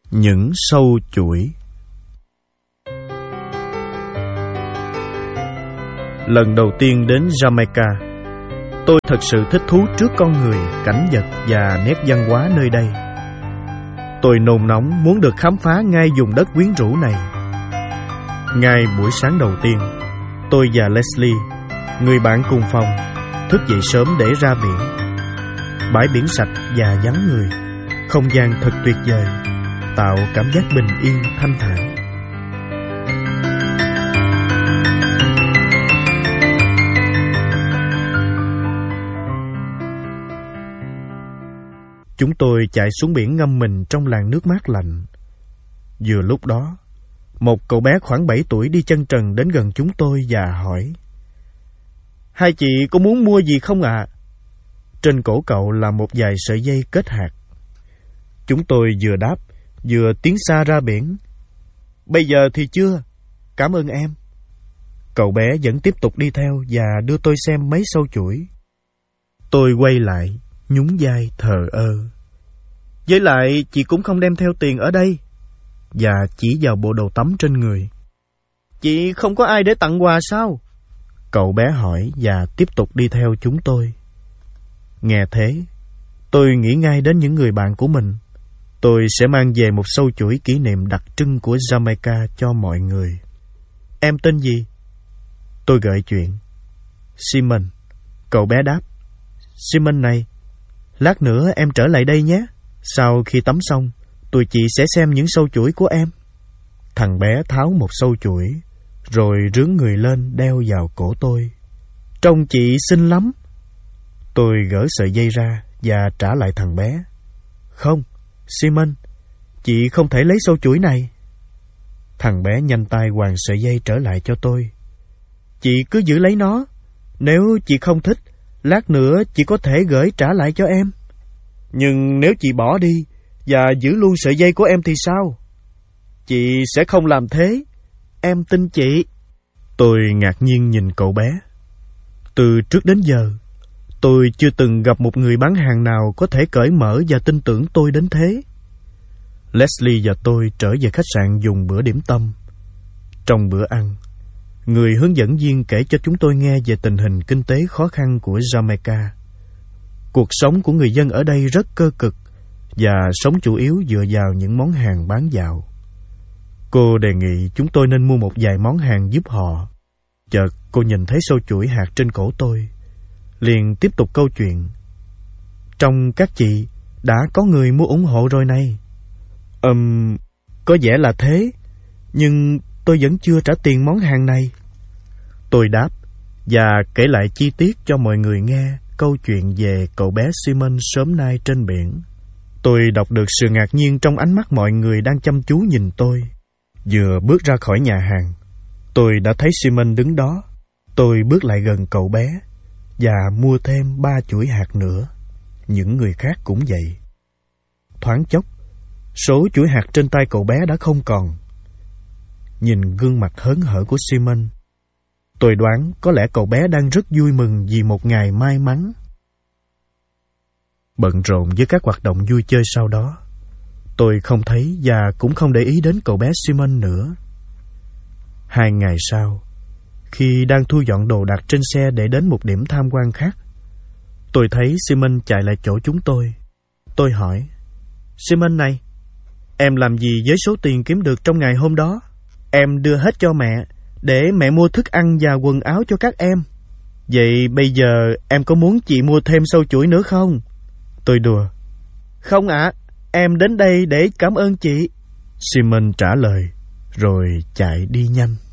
Những sâu chuỗi. Lần đầu tiên đến Jamaica, tôi thật sự thích thú trước con người, cảnh vật và nét văn hóa nơi đây. Tôi nôn nóng muốn được khám phá ngay vùng đất quyến rũ này. Ngay buổi sáng đầu tiên, tôi và Leslie, người bạn cùng phòng, thức dậy sớm để ra biển. Bãi biển sạch và vắng người, không gian thật tuyệt vời, tạo cảm giác bình yên thanh thản. Chúng tôi chạy xuống biển ngâm mình trong làn nước mát lạnh. Vừa lúc đó, một cậu bé khoảng 7 tuổi đi chân trần đến gần chúng tôi và hỏi: "Hai chị có muốn mua gì không ạ?" Trên cổ cậu là một vài sợi dây kết hạt. Chúng tôi vừa đáp, vừa tiến xa ra biển. "Bây giờ thì chưa, cảm ơn em." Cậu bé vẫn tiếp tục đi theo và đưa tôi xem mấy sâu chuỗi. Tôi quay lại, nhún vai thờ ơ. "Với lại chị cũng không đem theo tiền ở đây." Và chỉ vào bộ đồ tắm trên người. "Chị không có ai để tặng quà sao?" Cậu bé hỏi và tiếp tục đi theo chúng tôi. Nghe thế, tôi nghĩ ngay đến những người bạn của mình. Tôi sẽ mang về một sâu chuỗi kỷ niệm đặc trưng của Jamaica cho mọi người. "Em tên gì?" Tôi gợi chuyện. "Simon." Cậu bé đáp. "Simon này, lát nữa em trở lại đây nhé. Sau khi tắm xong, tụi chị sẽ xem những sâu chuỗi của em." Thằng bé tháo một sâu chuỗi, rồi rướn người lên đeo vào cổ tôi. "Trông chị xinh lắm." Tôi gỡ sợi dây ra và trả lại thằng bé. "Không, Simon, chị không thể lấy sâu chuỗi này." Thằng bé nhanh tay quàng sợi dây trở lại cho tôi. "Chị cứ giữ lấy nó. Nếu chị không thích, lát nữa chị có thể gửi trả lại cho em. Nhưng nếu chị bỏ đi và giữ luôn sợi dây của em thì sao?" "Chị sẽ không làm thế. Em tin chị." Tôi ngạc nhiên nhìn cậu bé. Từ trước đến giờ, tôi chưa từng gặp một người bán hàng nào có thể cởi mở và tin tưởng tôi đến thế. Leslie và tôi trở về khách sạn dùng bữa điểm tâm. Trong bữa ăn, người hướng dẫn viên kể cho chúng tôi nghe về tình hình kinh tế khó khăn của Jamaica. Cuộc sống của người dân ở đây rất cơ cực và sống chủ yếu dựa vào những món hàng bán dạo. Cô đề nghị chúng tôi nên mua một vài món hàng giúp họ. Chợt cô nhìn thấy sâu chuỗi hạt trên cổ tôi, liền tiếp tục câu chuyện. "Trong các chị đã có người mua ủng hộ rồi này." Có vẻ là thế, nhưng tôi vẫn chưa trả tiền món hàng này." Tôi đáp và kể lại chi tiết cho mọi người nghe câu chuyện về cậu bé Simon sớm nay trên biển. Tôi đọc được sự ngạc nhiên trong ánh mắt mọi người đang chăm chú nhìn tôi. Vừa bước ra khỏi nhà hàng, tôi đã thấy Simon đứng đó. Tôi bước lại gần cậu bé và mua thêm 3 chuỗi hạt nữa. Những người khác cũng vậy. Thoáng chốc, số chuỗi hạt trên tay cậu bé đã không còn. Nhìn gương mặt hớn hở của Simon, tôi đoán có lẽ cậu bé đang rất vui mừng vì một ngày may mắn. Bận rộn với các hoạt động vui chơi sau đó, tôi không thấy và cũng không để ý đến cậu bé Simon nữa. 2 ngày sau, khi đang thu dọn đồ đạc trên xe để đến một điểm tham quan khác, tôi thấy Simon chạy lại chỗ chúng tôi. Tôi hỏi: "Simon này, em làm gì với số tiền kiếm được trong ngày hôm đó?" "Em đưa hết cho mẹ, để mẹ mua thức ăn và quần áo cho các em." "Vậy bây giờ em có muốn chị mua thêm sâu chuỗi nữa không?" Tôi đùa. "Không ạ, em đến đây để cảm ơn chị." Simon trả lời, rồi chạy đi nhanh.